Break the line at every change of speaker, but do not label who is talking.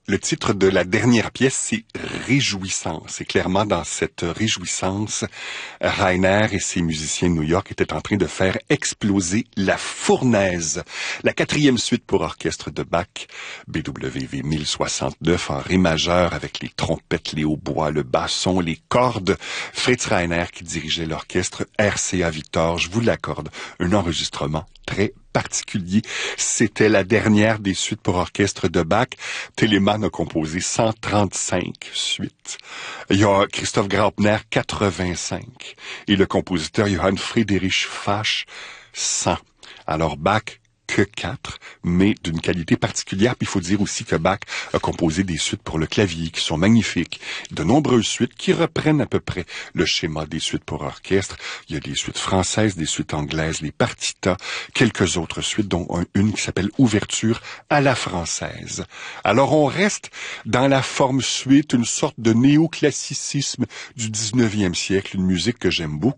Le titre de la dernière pièce, c'est Réjouissance. Et clairement, dans cette réjouissance, Rainer et ses musiciens de New York étaient en train de faire exploser la fournaise. La quatrième suite pour orchestre de Bach, BWV 1069, en ré majeur avec les trompettes, les hautbois, le basson, les cordes. Fritz Rainer qui dirigeait l'orchestre, RCA Victor, je vous l'accorde, un enregistrement très particulier. C'était la dernière des suites pour orchestre de Bach. Telemann a composé 135 suites. Il y a Christoph Graupner, 85. Et le compositeur Johann Friedrich Fasch, 100. Alors Bach, que 4, mais d'une qualité particulière. Puis il faut dire aussi que Bach a composé des suites pour le clavier qui sont magnifiques. De nombreuses suites qui reprennent à peu près le schéma des suites pour orchestre. Il y a des suites françaises, des suites anglaises, les partitas, quelques autres suites, dont une qui s'appelle Ouverture à la française. Alors on reste dans la forme suite, une sorte de néoclassicisme du 19e siècle, une musique que j'aime beaucoup.